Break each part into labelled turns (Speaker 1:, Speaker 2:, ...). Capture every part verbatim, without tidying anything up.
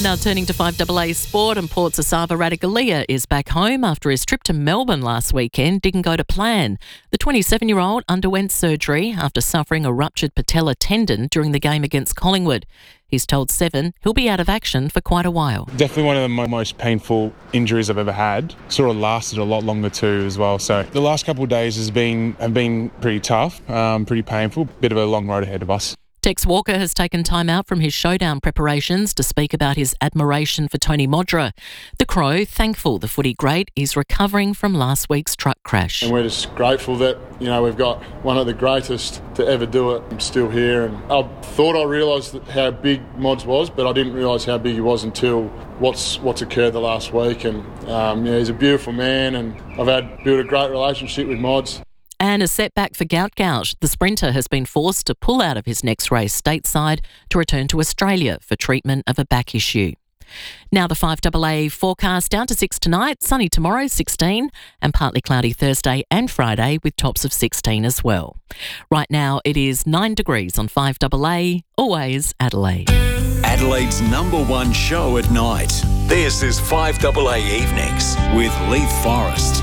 Speaker 1: Now turning to five A A sport, and Port Asava Ratugolea is back home after his trip to Melbourne last weekend didn't go to plan. The twenty-seven-year-old underwent surgery after suffering a ruptured patella tendon during the game against Collingwood. He's told Seven he'll be out of action for quite a while.
Speaker 2: Definitely one of the mo- most painful injuries I've ever had. Sort of lasted a lot longer too as well. So the last couple of days has been have been pretty tough, um, pretty painful. Bit of a long road ahead of us.
Speaker 1: Tex Walker has taken time out from his showdown preparations to speak about his admiration for Tony Modra. The Crow thankful the footy great is recovering from last week's truck crash.
Speaker 3: And we're just grateful that, you know, we've got one of the greatest to ever do it. I'm still here, and I thought I realised how big Mods was, but I didn't realise how big he was until what's what's occurred the last week. And um, yeah, he's a beautiful man, and I've had built a great relationship with Mods.
Speaker 1: And a setback for Gout Gout. The sprinter has been forced to pull out of his next race stateside to return to Australia for treatment of a back issue. Now the five A A forecast: down to six tonight, sunny tomorrow sixteen, and partly cloudy Thursday and Friday with tops of sixteen as well. Right now it is nine degrees on five A A, always Adelaide.
Speaker 4: Adelaide's number one show at night. This is five A A Evenings with Leith Forrest.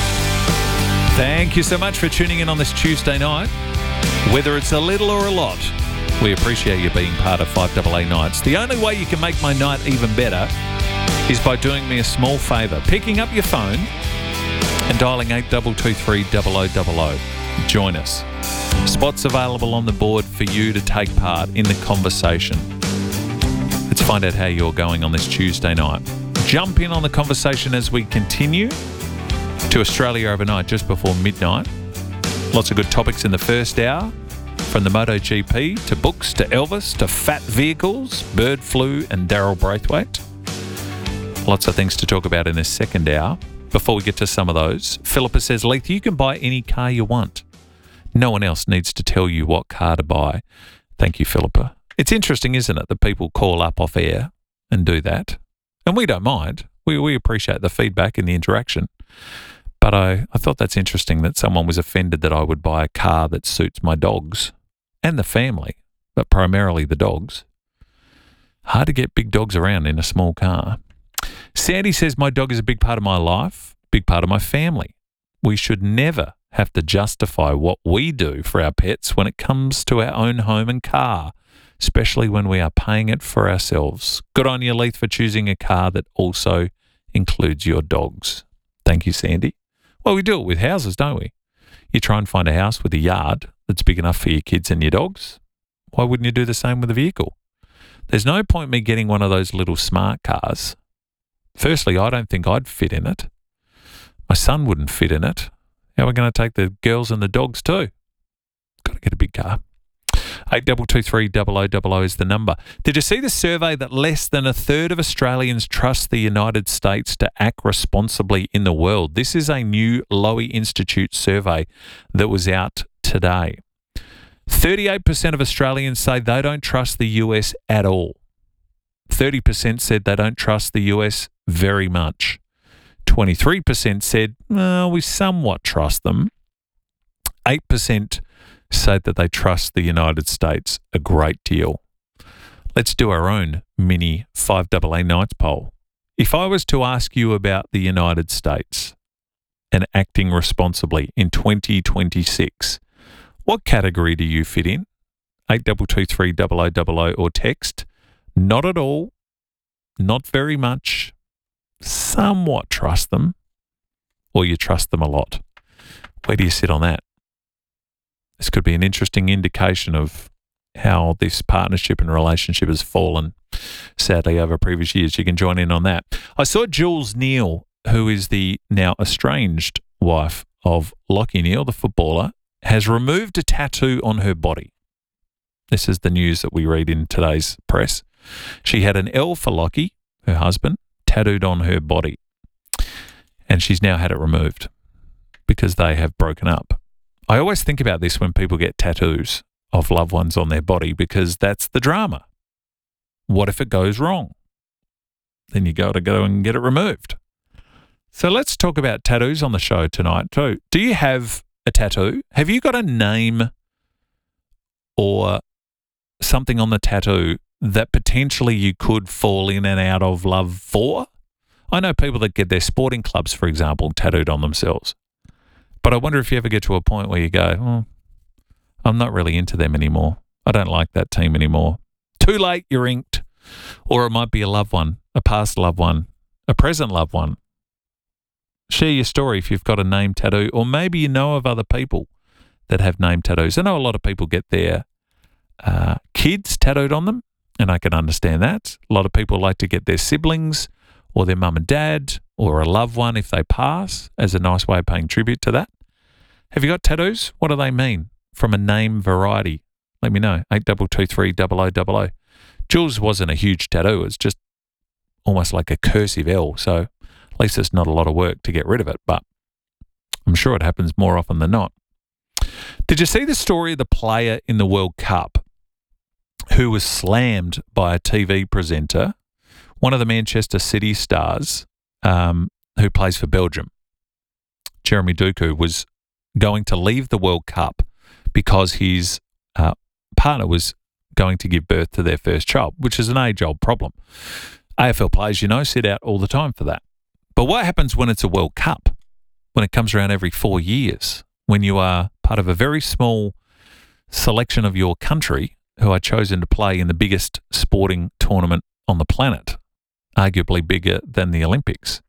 Speaker 5: Thank you so much for tuning in on this Tuesday night. Whether it's a little or a lot, we appreciate you being part of five A A Nights. The only way you can make my night even better is by doing me a small favour, picking up your phone and dialing eight two two three zero zero zero zero. Join us. Spots available on the board for you to take part in the conversation. Let's find out how you're going on this Tuesday night. Jump in on the conversation as we continue to Australia overnight just before midnight. Lots of good topics in the first hour, from the MotoGP to books to Elvis to fat vehicles, bird flu and Daryl Braithwaite. Lots of things to talk about in this second hour. Before we get to some of those, Philippa says, Leith, you can buy any car you want. No one else needs to tell you what car to buy. Thank you, Philippa. It's interesting, isn't it, that people call up off air and do that. And we don't mind. We, we appreciate the feedback and the interaction. But I, I thought that's interesting that someone was offended that I would buy a car that suits my dogs and the family, but primarily the dogs. Hard to get big dogs around in a small car. Sandy says, my dog is a big part of my life, big part of my family. We should never have to justify what we do for our pets when it comes to our own home and car, especially when we are paying it for ourselves. Good on you, Leith, for choosing a car that also includes your dogs. Thank you, Sandy. Well, we do it with houses, don't we? You try and find a house with a yard that's big enough for your kids and your dogs. Why wouldn't you do the same with a vehicle? There's no point me getting one of those little smart cars. Firstly, I don't think I'd fit in it. My son wouldn't fit in it. How are we going to take the girls and the dogs too? Got to get a big car. eight two two three zero zero zero zero is the number. Did you see the survey that less than a third of Australians trust the United States to act responsibly in the world? This is a new Lowy Institute survey that was out today. thirty-eight percent of Australians say they don't trust the U S at all. thirty percent said they don't trust the U S very much. twenty-three percent said, well, we somewhat trust them. eight percent say that they trust the United States a great deal. Let's do our own mini five A A Nights poll. If I was to ask you about the United States and acting responsibly in twenty twenty-six, what category do you fit in? eight two two three zero zero zero zero or text, not at all, not very much, somewhat trust them, or you trust them a lot. Where do you sit on that? This could be an interesting indication of how this partnership and relationship has fallen, sadly, over previous years. You can join in on that. I saw Jules Neal, who is the now estranged wife of Lachie Neale, the footballer, has removed a tattoo on her body. This is the news that we read in today's press. She had an L for Lachie, her husband, tattooed on her body. And she's now had it removed because they have broken up. I always think about this when people get tattoos of loved ones on their body because that's the drama. What if it goes wrong? Then you got to go and get it removed. So let's talk about tattoos on the show tonight too. Do you have a tattoo? Have you got a name or something on the tattoo that potentially you could fall in and out of love for? I know people that get their sporting clubs, for example, tattooed on themselves. But I wonder if you ever get to a point where you go, oh, I'm not really into them anymore. I don't like that team anymore. Too late, you're inked. Or it might be a loved one, a past loved one, a present loved one. Share your story if you've got a name tattoo, or maybe you know of other people that have name tattoos. I know a lot of people get their uh, kids tattooed on them, and I can understand that. A lot of people like to get their siblings or their mum and dad or a loved one if they pass as a nice way of paying tribute to that. Have you got tattoos? What do they mean from a name variety? Let me know. eight two two three double oh double oh. Jules wasn't a huge tattoo. It's just almost like a cursive L. So at least it's not a lot of work to get rid of it, but I'm sure it happens more often than not. Did you see the story of the player in the World Cup who was slammed by a T V presenter, one of the Manchester City stars um, who plays for Belgium, Jeremy Doku, was going to leave the World Cup because his uh, partner was going to give birth to their first child, which is an age-old problem. A F L players, you know, sit out all the time for that. But what happens when it's a World Cup? When it comes around every four years, when you are part of a very small selection of your country who are chosen to play in the biggest sporting tournament on the planet, arguably bigger than the Olympics.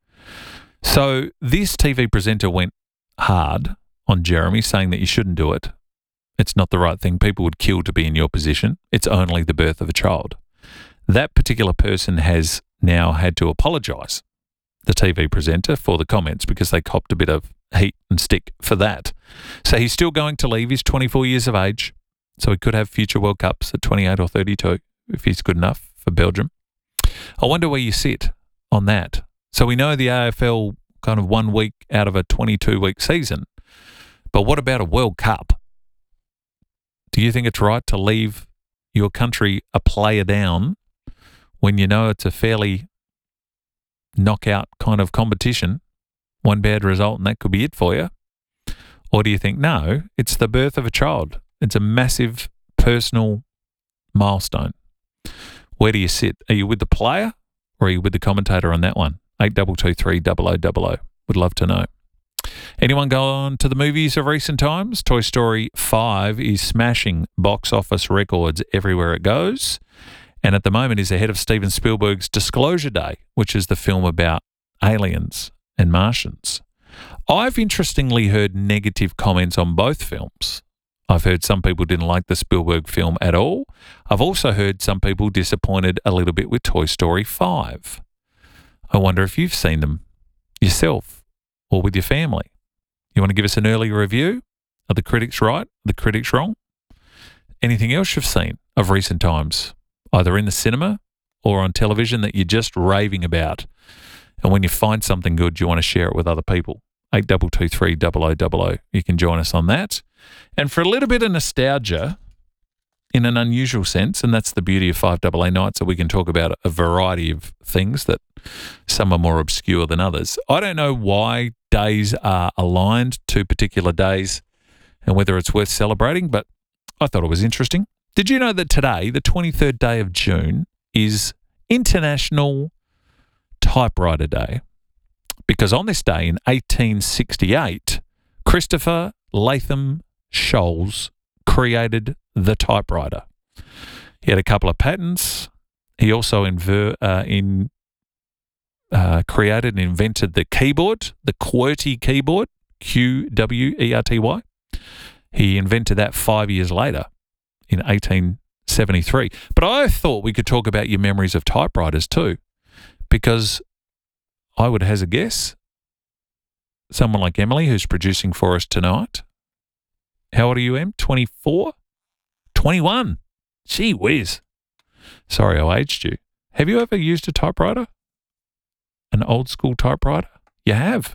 Speaker 5: So this T V presenter went hard on Jeremy, saying that you shouldn't do it. It's not the right thing. People would kill to be in your position. It's only the birth of a child. That particular person has now had to apologise, the T V presenter, for the comments because they copped a bit of heat and stick for that. So he's still going to leave. He's twenty-four years of age, so he could have future World Cups at twenty-eight or thirty-two if he's good enough for Belgium. I wonder where you sit on that. So we know the A F L kind of one week out of a twenty-two week season, but what about a World Cup? Do you think it's right to leave your country a player down when you know it's a fairly knockout kind of competition? One bad result and that could be it for you. Or do you think, no, it's the birth of a child. It's a massive personal milestone. Where do you sit? Are you with the player or are you with the commentator on that one? eight two two three double oh double oh. Would love to know. Anyone gone to the movies of recent times? Toy Story five is smashing box office records everywhere it goes. And at the moment is ahead of Steven Spielberg's Disclosure Day, which is the film about aliens and Martians. I've interestingly heard negative comments on both films. I've heard some people didn't like the Spielberg film at all. I've also heard some people disappointed a little bit with Toy Story five. I wonder if you've seen them yourself or with your family. You want to give us an early review? Are the critics right? Are the critics wrong? Anything else you've seen of recent times, either in the cinema or on television, that you're just raving about? And when you find something good, you want to share it with other people. eight two two three double oh double oh. You can join us on that. And for a little bit of nostalgia, in an unusual sense, and that's the beauty of five double A nights, that we can talk about a variety of things that some are more obscure than others. I don't know why days are aligned to particular days and whether it's worth celebrating, but I thought it was interesting. Did you know that today, the twenty-third day of June, is International Typewriter Day? Because on this day in eighteen sixty-eight, Christopher Latham Scholes created the typewriter. He had a couple of patents. He also inver, uh, in, uh, created and invented the keyboard, the QWERTY keyboard, Q W E R T Y. He invented that five years later in eighteen seventy-three. But I thought we could talk about your memories of typewriters too, because I would hazard a guess, someone like Emily, who's producing for us tonight. How old are you, Em? twenty-four? twenty-one? Gee whiz. Sorry, I aged you. Have you ever used a typewriter? An old school typewriter? You have?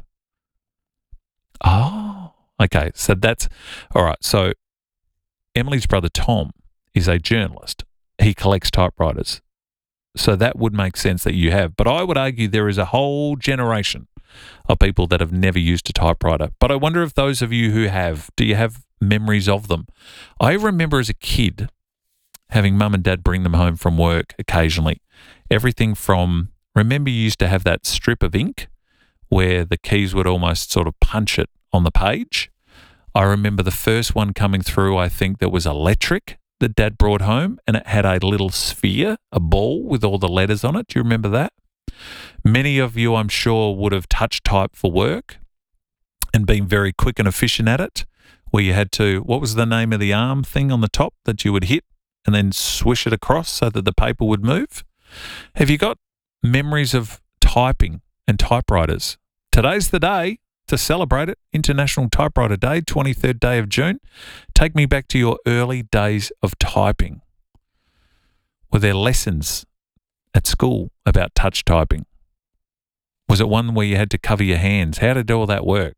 Speaker 5: Oh, okay. So that's, all right. So Emily's brother, Tom, is a journalist. He collects typewriters. So that would make sense that you have. But I would argue there is a whole generation of people that have never used a typewriter. But I wonder if those of you who have, do you have memories of them? I remember as a kid having mum and dad bring them home from work occasionally. Everything from, remember you used to have that strip of ink where the keys would almost sort of punch it on the page? I remember the first one coming through, I think, that was electric that Dad brought home, and it had a little sphere, a ball with all the letters on it. Do you remember that? Many of you, I'm sure, would have touch typed for work and been very quick and efficient at it, where you had to, what was the name of the arm thing on the top that you would hit and then swish it across so that the paper would move? Have you got memories of typing and typewriters? Today's the day to celebrate it, International Typewriter Day, twenty-third day of June. Take me back to your early days of typing. Were there lessons at school about touch typing? Was it one where you had to cover your hands? How did all that work?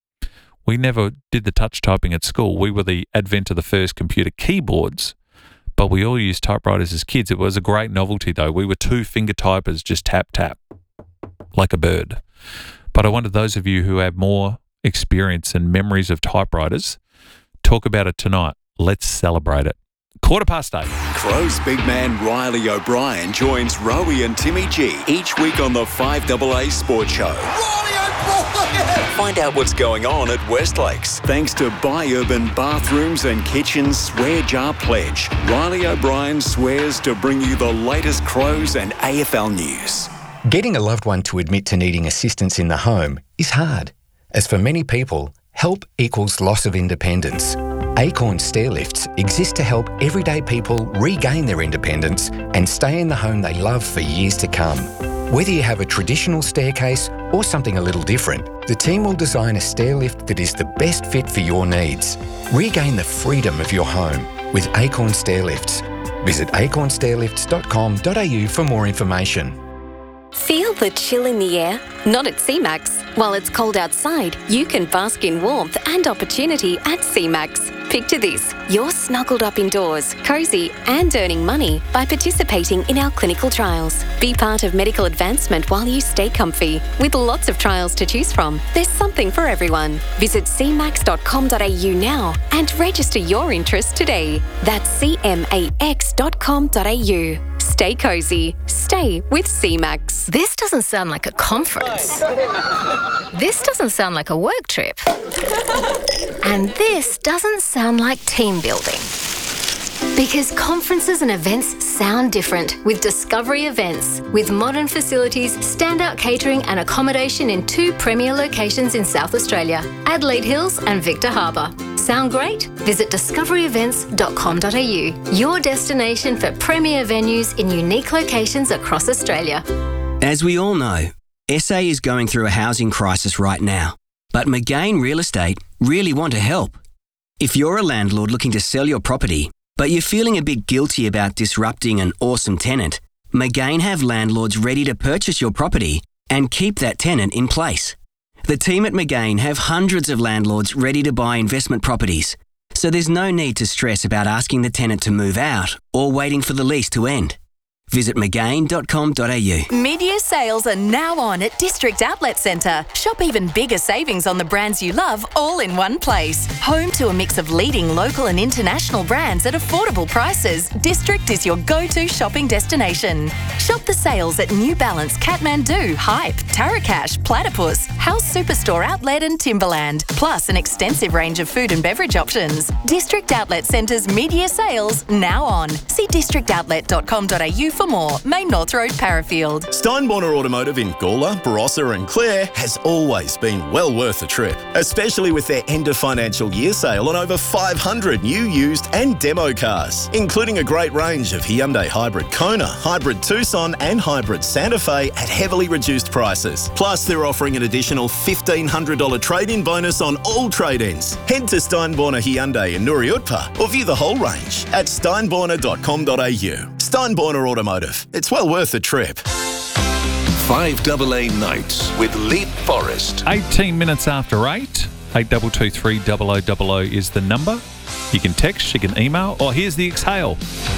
Speaker 5: We never did the touch typing at school. We were the advent of the first computer keyboards, but we all used typewriters as kids. It was a great novelty, though. We were two-finger typers, just tap, tap, like a bird. But I wonder, those of you who have more experience and memories of typewriters, talk about it tonight. Let's celebrate it. Quarter past eight.
Speaker 4: Crows big man Riley O'Brien joins Rowie and Timmy G each week on the five A A Sports Show.
Speaker 6: Riley O'Brien!
Speaker 4: Find out what's going on at Westlakes. Thanks to Buy Urban Bathrooms and Kitchens Swear Jar Pledge. Riley O'Brien swears to bring you the latest Crows and A F L news.
Speaker 7: Getting a loved one to admit to needing assistance in the home is hard, as for many people, help equals loss of independence. Acorn Stairlifts exist to help everyday people regain their independence and stay in the home they love for years to come. Whether you have a traditional staircase or something a little different, the team will design a stairlift that is the best fit for your needs. Regain the freedom of your home with Acorn Stairlifts. Visit acorn stairlifts dot com dot a u for more information.
Speaker 8: Feel the chill in the air? Not at C MAX. While it's cold outside, you can bask in warmth and opportunity at C MAX. Picture this, you're snuggled up indoors, cosy and earning money by participating in our clinical trials. Be part of medical advancement while you stay comfy. With lots of trials to choose from, there's something for everyone. Visit c max dot com dot a u now and register your interest today. That's c max dot com dot a u. Stay cozy. Stay with C MAX.
Speaker 9: This doesn't sound like a conference. This doesn't sound like a work trip. And this doesn't sound like team building. Because conferences and events sound different with Discovery Events. With modern facilities, standout catering and accommodation in two premier locations in South Australia, Adelaide Hills and Victor Harbour. Sound great? Visit discovery events dot com dot a u, your destination for premier venues in unique locations across Australia.
Speaker 10: As we all know, S A is going through a housing crisis right now, but McGain Real Estate really want to help. If you're a landlord looking to sell your property, but you're feeling a bit guilty about disrupting an awesome tenant, McGain have landlords ready to purchase your property and keep that tenant in place. The team at McGain have hundreds of landlords ready to buy investment properties, so there's no need to stress about asking the tenant to move out or waiting for the lease to end. Visit mcgain dot com dot a u.
Speaker 11: Mid-year sales are now on at District Outlet Centre. Shop even bigger savings on the brands you love all in one place. Home to a mix of leading local and international brands at affordable prices, District is your go-to shopping destination. Shop the sales at New Balance, Kathmandu, Hype, Tarakash, Platypus, House Superstore Outlet and Timberland, plus an extensive range of food and beverage options. District Outlet Centre's mid-year sales now on. See district outlet dot com dot a u for more. Main North Road, Parafield.
Speaker 12: Steinborner Automotive in Gawler, Barossa and Clare has always been well worth a trip, especially with their end of financial year sale on over five hundred new, used and demo cars, including a great range of Hyundai Hybrid Kona, Hybrid Tucson and Hybrid Santa Fe at heavily reduced prices. Plus, they're offering an additional fifteen hundred dollars trade-in bonus on all trade-ins. Head to Steinborner Hyundai in Nuri Utpa or view the whole range at steinborner dot com dot a u. Steinborner Automotive. It's well worth a trip.
Speaker 4: five A A Nights with Leap Forrest.
Speaker 5: eighteen minutes after eight. eight two two three double oh double oh is the number. You can text, you can email, or here's the exhale.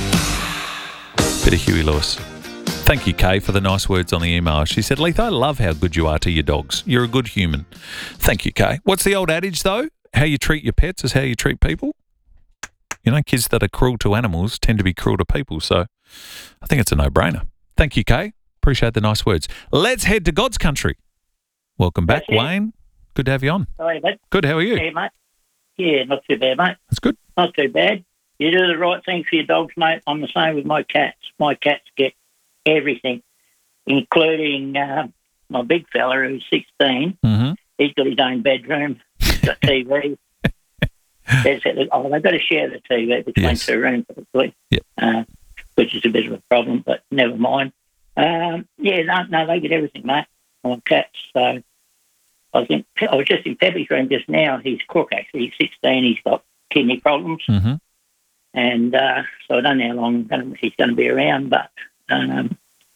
Speaker 5: Bit of Huey Lewis. Thank you, Kay, for the nice words on the email. She said, Leith, I love how good you are to your dogs. You're a good human. Thank you, Kay. What's the old adage, though? How you treat your pets is how you treat people. You know, kids that are cruel to animals tend to be cruel to people. So I think it's a no-brainer. Thank you, Kay. Appreciate the nice words. Let's head to God's country. Welcome back, Wayne. Good to have you on.
Speaker 13: Hi, mate.
Speaker 5: Good, how are you?
Speaker 13: Yeah, mate. Yeah, not too bad, mate.
Speaker 5: That's good.
Speaker 13: Not too bad. You do the right thing for your dogs, mate. I'm the same with my cats. My cats get everything, including uh, my big fella who's sixteen.
Speaker 5: Mm-hmm.
Speaker 13: He's got his own bedroom, he's got T V. There's, oh, they've got to share the T V between
Speaker 5: Yes.
Speaker 13: two rooms, obviously,
Speaker 5: Yep.
Speaker 13: uh, which is a bit of a problem, but never mind. Um, yeah, no, no, they get everything, mate, my cats. So I think I was just in Peppy's room just now. He's Crook, actually. He's sixteen. He's got kidney problems.
Speaker 5: Mm-hmm.
Speaker 13: And uh, so I don't know how long he's going to be around, but um,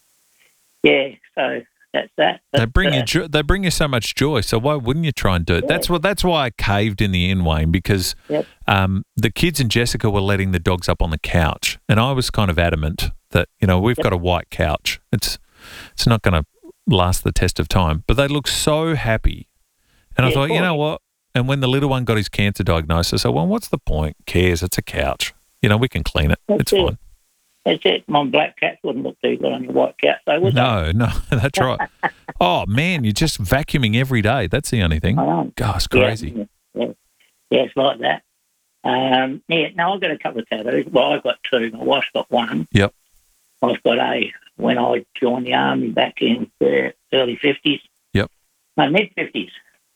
Speaker 13: yeah, so that's that. But,
Speaker 5: They bring
Speaker 13: uh,
Speaker 5: you jo- they bring you so much joy. So why wouldn't you try and do it?
Speaker 13: Yeah.
Speaker 5: That's what that's why I caved in the end, Wayne, because
Speaker 13: Yep.
Speaker 5: um, the kids and Jessica were letting the dogs up on the couch, and I was kind of adamant that you know we've
Speaker 13: Yep.
Speaker 5: got a white couch. It's it's not going to last the test of time, but they look so happy, and I
Speaker 13: Yeah,
Speaker 5: thought,
Speaker 13: of
Speaker 5: you know
Speaker 13: course.
Speaker 5: what? And when the little one got his cancer diagnosis, I went, what's the point? Cares? It's a couch. You know, we can clean it.
Speaker 13: That's
Speaker 5: It's
Speaker 13: it.
Speaker 5: fine.
Speaker 13: That's it. My black cats wouldn't look too good on your white cat, though, would
Speaker 5: No, no, that's right. Oh man, you're just vacuuming every day. That's the only thing.
Speaker 13: I know.
Speaker 5: God, it's
Speaker 13: they?
Speaker 5: crazy.
Speaker 13: Yeah, yeah, yeah, it's like that. Um, yeah, no, I've got a couple of tattoos. Well, I've got two. My wife's got one.
Speaker 5: Yep.
Speaker 13: I've got a, when I joined the army back in the early fifties.
Speaker 5: Yep.
Speaker 13: No, mid-fifties.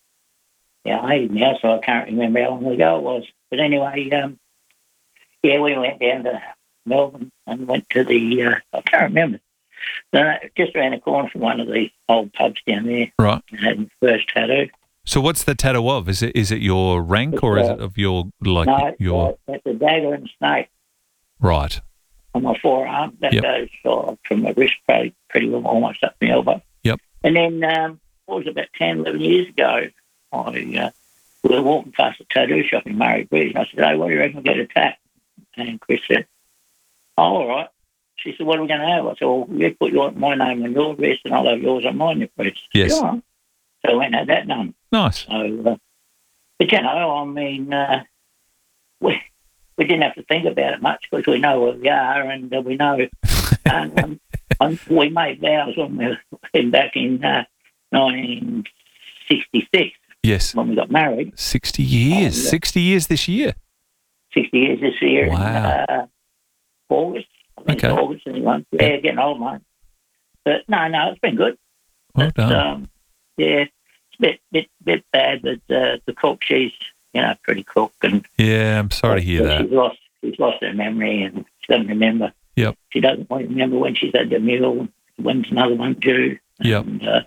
Speaker 13: Yeah, I hate now, so I can't remember how long ago it was. But anyway, um, yeah, we went down to Melbourne and went to the, uh, I can't remember, no, just around the corner from one of the old pubs down there.
Speaker 5: Right.
Speaker 13: And had my first tattoo.
Speaker 5: So what's the tattoo of? Is it is it your rank
Speaker 13: It's,
Speaker 5: or is
Speaker 13: uh,
Speaker 5: it of your like
Speaker 13: no, it's,
Speaker 5: your
Speaker 13: uh, it's a dagger and snake
Speaker 5: right?
Speaker 13: on my forearm. That
Speaker 5: Yep.
Speaker 13: goes uh, from my wrist pretty, pretty well, almost up my elbow.
Speaker 5: Yep.
Speaker 13: And then, um, what was it, about ten, eleven years ago, I, uh, we were walking past a tattoo shop in Murray Bridge, and I said, hey, what do you reckon I'll get a tat? And Chris said, oh, all right. She said, what are we going to have? I said, well, you put your, my name on your wrist and I'll have yours on mine, please.
Speaker 5: Yes.
Speaker 13: Sure. So I went and had that done.
Speaker 5: Nice.
Speaker 13: So, uh, but, you know, I mean, uh, we, we didn't have to think about it much because we know where we are and uh, we know. um, um, we made vows when we were back in uh, nineteen sixty-six
Speaker 5: Yes.
Speaker 13: when we got married.
Speaker 5: Sixty years.
Speaker 13: Um, yeah.
Speaker 5: Sixty years this year.
Speaker 13: sixty years this year.
Speaker 5: Wow.
Speaker 13: In, uh, August. I think
Speaker 5: Okay.
Speaker 13: it's August, anyway. Yeah,
Speaker 5: Yeah.
Speaker 13: getting old, mate. But no, no, it's been good.
Speaker 5: Well
Speaker 13: But,
Speaker 5: done.
Speaker 13: um, yeah, it's a bit, bit, bit bad, but uh, the cook, she's, you know, pretty cook. And
Speaker 5: Yeah, I'm sorry to hear that.
Speaker 13: She's lost, she's lost her memory and she doesn't remember.
Speaker 5: Yep.
Speaker 13: She doesn't want to remember when she's had the meal, when's another one due.
Speaker 5: Yep.
Speaker 13: And, uh,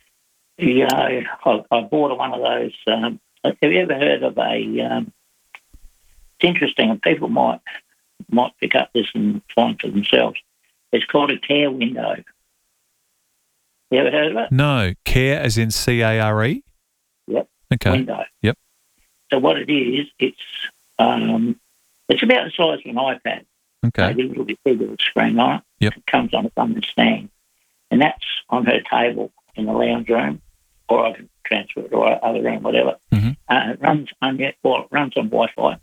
Speaker 13: you know, I, I bought her one of those. Um, have you ever heard of a? Um, it's interesting, and people might might pick up this and find for themselves. It's called a care window. You ever heard of it?
Speaker 5: No, care as in C A R E?
Speaker 13: Yep.
Speaker 5: Okay.
Speaker 13: Window.
Speaker 5: Yep.
Speaker 13: So what it is, it's um, it's about the size of an iPad.
Speaker 5: Okay.
Speaker 13: Maybe a little bit bigger with a screen on it.
Speaker 5: Yep.
Speaker 13: It comes on a thumb stand, and that's on her table in the lounge room, or I can transfer it to our other room, whatever.
Speaker 5: Mm-hmm.
Speaker 13: Uh, it runs on well, it runs on Wi-Fi,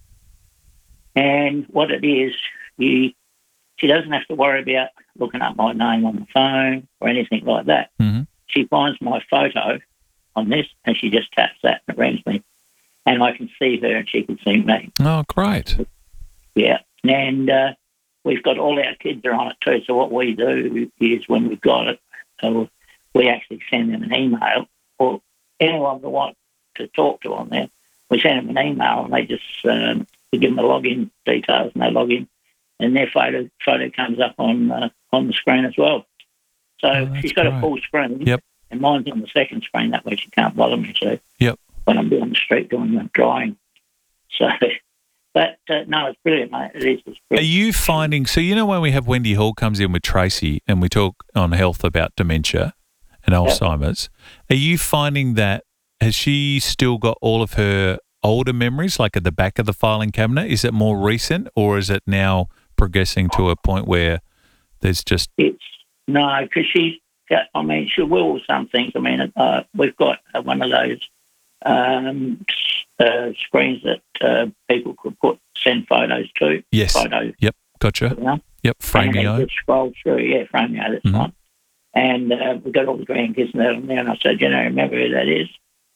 Speaker 13: and what it is, you she doesn't have to worry about looking up my name on the phone or anything like that.
Speaker 5: Mm-hmm.
Speaker 13: She finds my photo on this, and she just taps that and it rings me, and I can see her and she can see me.
Speaker 5: Oh, great.
Speaker 13: Yeah, and uh, we've got all our kids are on it too. So what we do is when we've got it, uh, we actually send them an email, or anyone we want to talk to on there, we send them an email and they just um, we give them the login details and they log in, and their photo photo comes up on uh, on the screen as well. So
Speaker 5: Oh,
Speaker 13: she's got
Speaker 5: great.
Speaker 13: a full screen,
Speaker 5: Yep.
Speaker 13: and mine's on the second screen. That way she can't bother me. So
Speaker 5: Yep.
Speaker 13: when I'm down the street doing the drying, so. But uh, no, it's brilliant, mate. It is. It's
Speaker 5: Are
Speaker 13: brilliant.
Speaker 5: you finding, so you know when we have Wendy Hall comes in with Tracy and we talk on health about dementia and Alzheimer's, are you finding that, has she still got all of her older memories, like at the back of the filing cabinet? Is it more recent, or is it now progressing to a point where there's just...
Speaker 13: It's no, because she's got, I mean, she will some things. I mean, uh, we've got uh, one of those um, uh, screens that uh, people could put send photos to.
Speaker 5: Yes.
Speaker 13: Photos.
Speaker 5: Yep. Gotcha.
Speaker 13: You know?
Speaker 5: Yep.
Speaker 13: And they
Speaker 5: Frameo.
Speaker 13: just scroll through. Yeah, Frameo. That's
Speaker 5: Mhm.
Speaker 13: one. And uh, we got all the grandkids and that on there, and I said, you know, remember who that is?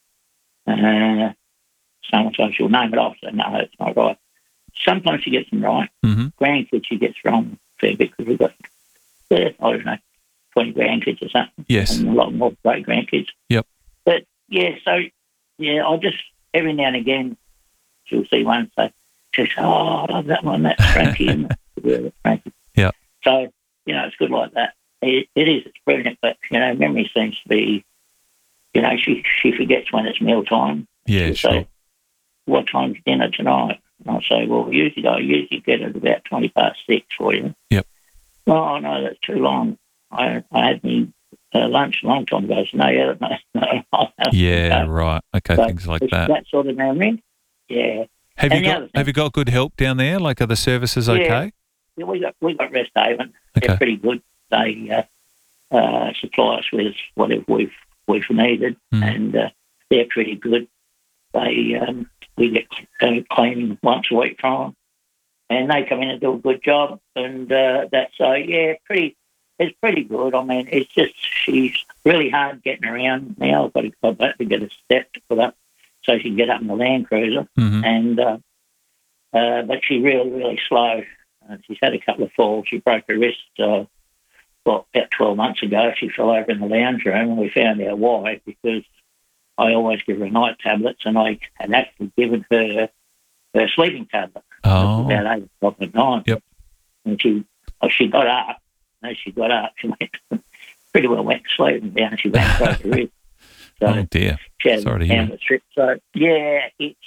Speaker 13: Uh, sometimes she'll name it off, so no, it's not right. Sometimes she gets them right.
Speaker 5: Mhm.
Speaker 13: Grandkids she gets wrong a fair bit because we've got, yeah, I don't know, twenty grandkids or something.
Speaker 5: Yes.
Speaker 13: And a lot more great grandkids.
Speaker 5: Yep.
Speaker 13: But, yeah, so, yeah, I'll just, every now and again, she'll see one and say, she says, oh, I love that one, that's Frankie. and that's Frankie.
Speaker 5: Yeah.
Speaker 13: So, you know, it's good like that. It, it is, it's brilliant, but, you know, memory seems to be, you know, she she forgets when it's mealtime.
Speaker 5: Yeah,
Speaker 13: She'll
Speaker 5: sure.
Speaker 13: say, what time's dinner tonight? And I'll say, well, usually I usually get it about twenty past six for you.
Speaker 5: Yep.
Speaker 13: Oh, no, that's too long. I I had me uh, lunch a long time ago. So, no, yeah, no, no, no.
Speaker 5: Yeah, right. Okay,
Speaker 13: So
Speaker 5: things like
Speaker 13: it's
Speaker 5: that.
Speaker 13: That sort of memory. Yeah.
Speaker 5: Have
Speaker 13: And
Speaker 5: you
Speaker 13: the
Speaker 5: got
Speaker 13: other thing-
Speaker 5: Have you got good help down there? Like, are the services
Speaker 13: Yeah.
Speaker 5: okay?
Speaker 13: Yeah, we got we got Rest Haven.
Speaker 5: Okay.
Speaker 13: They're pretty good. They uh, uh, supply us with whatever we've we've needed,
Speaker 5: Mm.
Speaker 13: and uh, they're pretty good. They um, we get uh, cleaning once a week from them, and they come in and do a good job. And uh, that's so yeah, pretty. It's pretty good. I mean, it's just she's really hard getting around now. I've got to, I've got to get a step to put up so she can get up in the Land Cruiser,
Speaker 5: Mhm.
Speaker 13: and uh, uh, but she's really really slow. Uh, she's had a couple of falls. She broke her wrist, uh, well, about twelve months ago. She fell over in the lounge room, and we found out why, because I always give her night tablets, and I had actually given her her sleeping tablet.
Speaker 5: Oh.
Speaker 13: About eight o'clock at night.
Speaker 5: Yep.
Speaker 13: And she, oh, she got up. As she got up, she went, pretty well went to sleep, and down she went and broke her wrist. So
Speaker 5: Oh dear.
Speaker 13: she had
Speaker 5: Sorry to
Speaker 13: a
Speaker 5: hear.
Speaker 13: downward strip. So, yeah, it's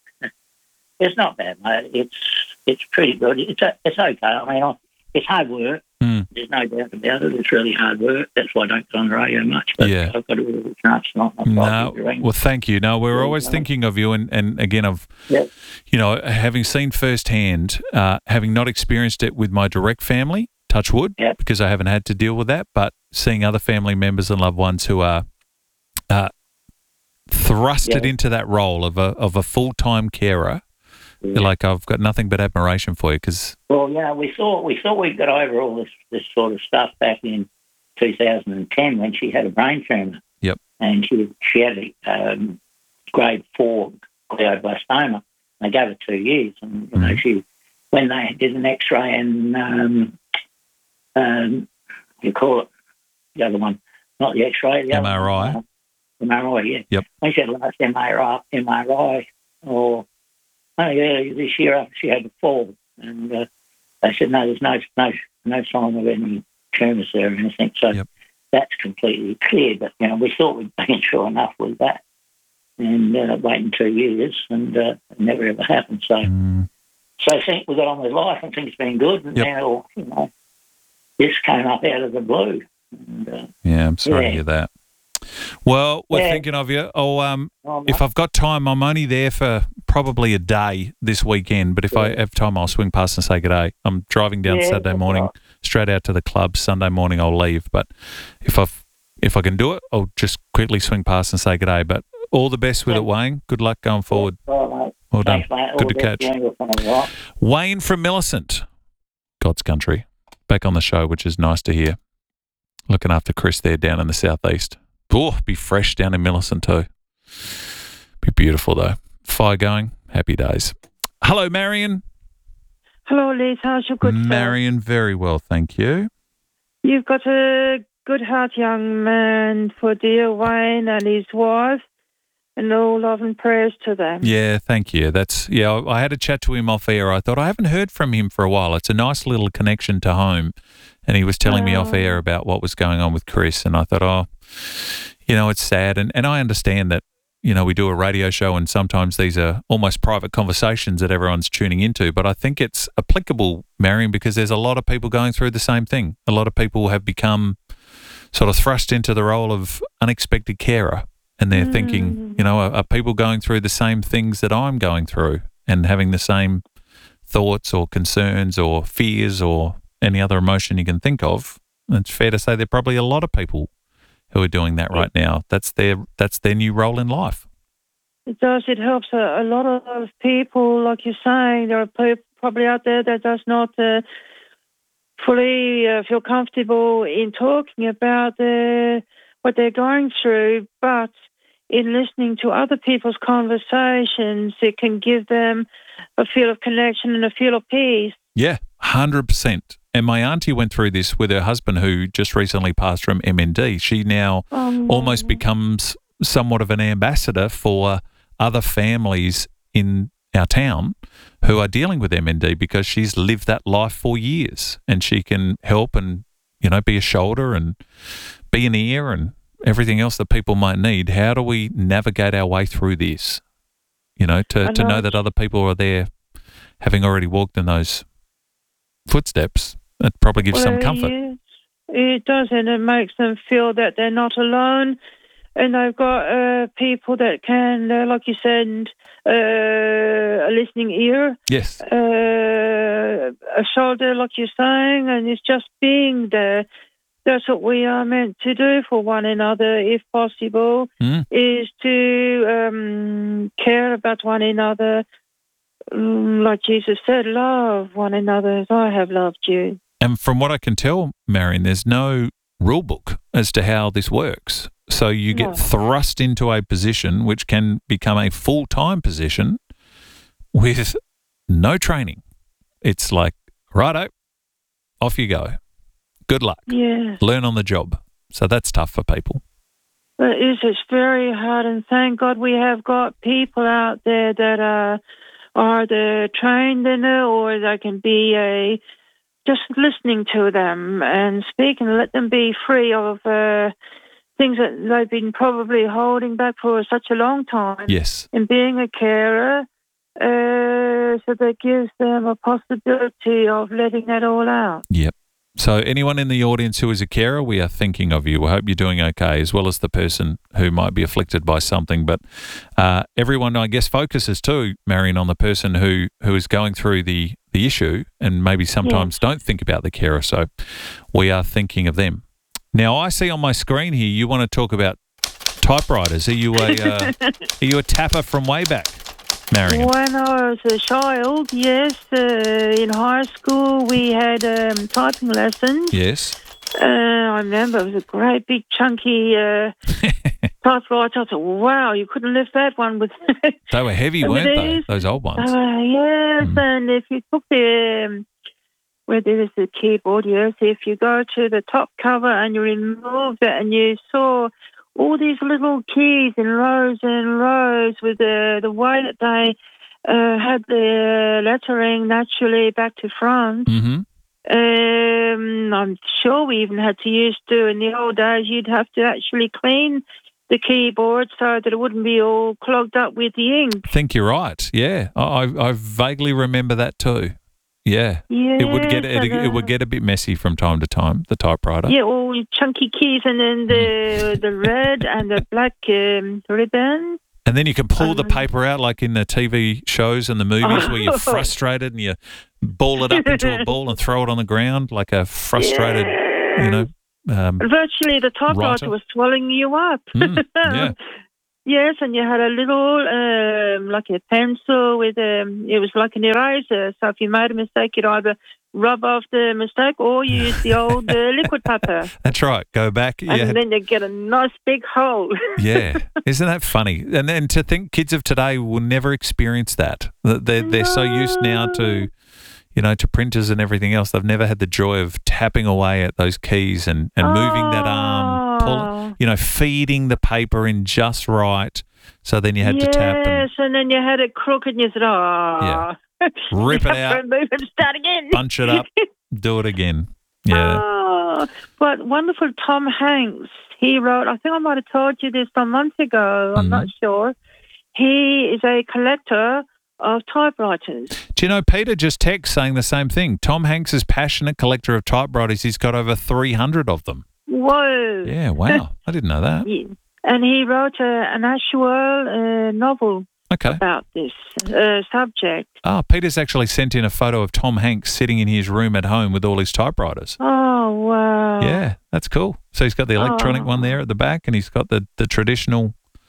Speaker 13: it's not bad, mate. It's it's pretty good. It's a, it's okay. I mean, I, it's hard work.
Speaker 5: Mm.
Speaker 13: There's no doubt about it. It's really hard work. That's why I don't get on the radio much. But
Speaker 5: Yeah.
Speaker 13: I've got a really good chance tonight.
Speaker 5: No, well, thank you. No, we're always thinking of you, and, and again, I've,
Speaker 13: Yep.
Speaker 5: you know, having seen firsthand, uh, having not experienced it with my direct family, touch wood,
Speaker 13: Yep.
Speaker 5: because I haven't had to deal with that, but seeing other family members and loved ones who are uh, thrusted
Speaker 13: Yeah.
Speaker 5: into that role of a of a full time carer,
Speaker 13: Yeah.
Speaker 5: like I've got nothing but admiration for you because
Speaker 13: Well, yeah, we thought we thought we got over all this this sort of stuff back in two thousand ten when she had a brain tumour.
Speaker 5: Yep.
Speaker 13: And she she had a um, grade four glioblastoma. They gave her two years, and you know she when they did an X-ray and um, um, what do you call it, the other one, not the X-ray, the
Speaker 5: M R I.
Speaker 13: other one, uh, M R I, yeah.
Speaker 5: Yep.
Speaker 13: When she had the last M R I, M R I, or only earlier this year after she had a fall, and uh, they said no, there's no no no sign of any tumours there or anything. So
Speaker 5: Yep.
Speaker 13: that's completely clear. But you know, we thought we'd been sure enough with that, and uh, waiting two years, and uh, it never ever happened. So,
Speaker 5: Mm.
Speaker 13: so I think we got on with life, and things been good. And
Speaker 5: Yep.
Speaker 13: now, you know, this came up out of the blue. And, uh,
Speaker 5: yeah, I'm sorry
Speaker 13: Yeah.
Speaker 5: to hear that. Well, we're
Speaker 13: Yeah.
Speaker 5: thinking of you. Oh, um,
Speaker 13: Oh,
Speaker 5: if I've got time, I'm only there for probably a day this weekend. But if I have time, I'll swing past and say good day. I'm driving down
Speaker 13: Yeah,
Speaker 5: Saturday
Speaker 13: that's
Speaker 5: morning,
Speaker 13: right.
Speaker 5: straight out to the club. Sunday morning, I'll leave. But if I if I can do it, I'll just quickly swing past and say good day. But all the best with it, Wayne. Good luck going forward.
Speaker 13: all right, mate.
Speaker 5: Well done.
Speaker 13: Thanks, mate. All
Speaker 5: Good
Speaker 13: the
Speaker 5: to
Speaker 13: best
Speaker 5: catch.
Speaker 13: to you, all right.
Speaker 5: Wayne from Millicent, God's country, back on the show, which is nice to hear. Looking after Chris there down in the southeast. Oh, be fresh down in Millicent too. Be beautiful though. Fire going, happy days. Hello, Marion.
Speaker 14: Hello, Liz. How's your good self?
Speaker 5: Marion, very well, thank you.
Speaker 14: You've got a good heart, young man, for dear Wayne and his wife, and all love and prayers to them.
Speaker 5: Yeah, thank you. That's yeah. I I had a chat to him off air. I thought I haven't heard from him for a while. It's a nice little connection to home, and he was telling me off air about what was going on with Chris, and I thought, oh, you know, it's sad, and and I understand that. You know, we do a radio show, and sometimes these are almost private conversations that everyone's tuning into. But I think it's applicable, Marion, because there's a lot of people going through the same thing. A lot of people have become sort of thrust into the role of unexpected carer, and they're
Speaker 14: Mm.
Speaker 5: thinking, you know, are, are people going through the same things that I'm going through and having the same thoughts or concerns or fears or any other emotion you can think of? It's fair to say there are probably a lot of people who are doing that right now. That's their that's their new role in life.
Speaker 14: It does. It helps a, a lot of people, like you're saying. There are people probably out there that does not uh, fully uh, feel comfortable in talking about uh, what they're going through, but in listening to other people's conversations, it can give them a feel of connection and a feel of peace.
Speaker 5: Yeah, one hundred percent. And my auntie went through this with her husband, who just recently passed from M N D. She now
Speaker 14: Um,
Speaker 5: almost becomes somewhat of an ambassador for other families in our town who are dealing with M N D because she's lived that life for years, and she can help and, you know, be a shoulder and be an ear and everything else that people might need. How do we navigate our way through this? You know, to, to know that other people are there having already walked in those footsteps, it probably gives some
Speaker 14: Well,
Speaker 5: comfort.
Speaker 14: yes, it does, and it makes them feel that they're not alone, and they've got uh, people that can, uh, like you said, uh, a listening ear,
Speaker 5: yes,
Speaker 14: uh, a shoulder, like you're saying, and it's just being there. That's what we are meant to do for one another, if possible,
Speaker 5: mm.
Speaker 14: is to um, care about one another. Like Jesus said, love one another as I have loved you.
Speaker 5: And from what I can tell, Marion, there's no rule book as to how this works. So you get
Speaker 14: No.
Speaker 5: thrust into a position which can become a full-time position with no training. It's like, righto, off you go. Good luck.
Speaker 14: Yes.
Speaker 5: Learn on the job. So that's tough for people.
Speaker 14: It is. It's very hard, and thank God we have got people out there that are either trained in it or they can be a just listening to them and speaking and let them be free of uh, things that they've been probably holding back for such a long time.
Speaker 5: Yes.
Speaker 14: In being a carer, uh, so that gives them a possibility of letting that all out.
Speaker 5: Yep. So anyone in the audience who is a carer, we are thinking of you. We hope you're doing okay, as well as the person who might be afflicted by something. But uh, everyone, I guess, focuses too, Marion, on the person who, who is going through the, the issue and maybe sometimes
Speaker 14: Yes.
Speaker 5: don't think about the carer. So we are thinking of them. Now, I see on my screen here you want to talk about typewriters. Are you a uh, are you a tapper from way back, Marion?
Speaker 14: When I was a child, yes, uh, in high school we had um, typing lessons.
Speaker 5: Yes.
Speaker 14: Uh, I remember it was a great big chunky uh, typewriter. I thought, wow, you couldn't lift that one with.
Speaker 5: They were heavy,
Speaker 14: with
Speaker 5: weren't they?
Speaker 14: these.
Speaker 5: Those old ones.
Speaker 14: Uh, yes, and if you took the um, where there is the keyboard, yes, if you go to the top cover and you remove it and you saw all these little keys in rows and rows with the the way that they uh, had the lettering naturally back to front.
Speaker 5: Mm-hmm.
Speaker 14: Um, I'm sure we even had to use to in the old days. You'd have to actually clean the keyboard so that it wouldn't be all clogged up with the ink.
Speaker 5: I think you're right. Yeah, I, I I vaguely remember that too. Yeah, it would get it, it would get a bit messy from time to time. The typewriter.
Speaker 14: Yeah, all chunky keys, and then the the red and the black um, ribbon.
Speaker 5: And then you can pull the paper out like in the T V shows and the movies where you're frustrated and you ball it up into a ball and throw it on the ground like a frustrated, you know. Um,
Speaker 14: Virtually, the typewriter
Speaker 5: writer.
Speaker 14: was swallowing you up.
Speaker 5: Mm, yeah.
Speaker 14: Yes, and you had a little, um, like a pencil with um, it was like an eraser. So if you made a mistake, you'd either rub off the mistake or you use the old uh, liquid paper.
Speaker 5: That's right. Go back.
Speaker 14: And
Speaker 5: Yeah.
Speaker 14: then you get a nice big hole.
Speaker 5: Yeah. Isn't that funny? And then to think kids of today will never experience that. They're, they're so used now to, you know, to printers and everything else. They've never had the joy of tapping away at those keys and, and moving that arm, pull, you know, feeding the paper in just right. So then you had
Speaker 14: yes,
Speaker 5: to tap and
Speaker 14: and, and then you had it crooked and you said, oh.
Speaker 5: Yeah. Rip it out.
Speaker 14: Remove and start again.
Speaker 5: bunch it up, do it again. Yeah.
Speaker 14: Oh, but wonderful Tom Hanks, he wrote, I think I might have told you this some months ago, I'm
Speaker 5: Mm-hmm.
Speaker 14: not sure. He is a collector of typewriters.
Speaker 5: Do you know, Peter just texted saying the same thing. Tom Hanks is passionate collector of typewriters. He's got over three hundred of them.
Speaker 14: Whoa.
Speaker 5: Yeah, wow. I didn't know that.
Speaker 14: Yeah. And he wrote a, an actual uh, novel
Speaker 5: Okay.
Speaker 14: about this uh, subject.
Speaker 5: Ah, Peter's actually sent in a photo of Tom Hanks sitting in his room at home with all his typewriters.
Speaker 14: Oh, wow.
Speaker 5: Yeah, that's cool. So he's got the electronic
Speaker 14: Oh.
Speaker 5: one there at the back and he's got the, the traditional,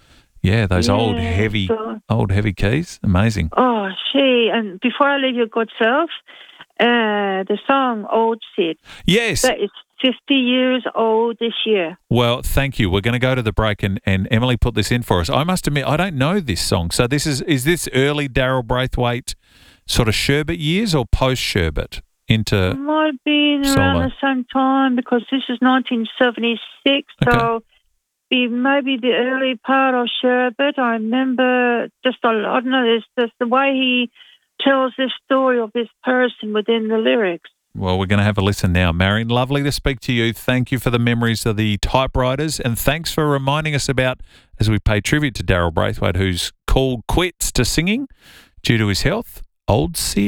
Speaker 5: Yeah, those
Speaker 14: Yeah,
Speaker 5: old heavy,
Speaker 14: so-
Speaker 5: old heavy keys. Amazing.
Speaker 14: Oh, gee. And before I leave your good self, uh, the song Old Sid.
Speaker 5: Yes.
Speaker 14: That is fifty years old this year.
Speaker 5: Well, thank you. We're going to go to the break, and, and Emily put this in for us. I must admit, I don't know this song. So this is is this early Daryl Braithwaite sort of Sherbet years or post Sherbet into?
Speaker 14: It might have been around
Speaker 5: Solo.
Speaker 14: the same time because this is nineteen seventy-six.
Speaker 5: Okay.
Speaker 14: So be maybe the early part of Sherbet. I remember just a lot. I don't know. There's just the way he tells this story of this person within the lyrics.
Speaker 5: Well, we're going to have a listen now. Marion, lovely to speak to you. Thank you for the memories of the typewriters, and thanks for reminding us about, as we pay tribute to Daryl Braithwaite, who's called quits to singing due to his health, Old Sid.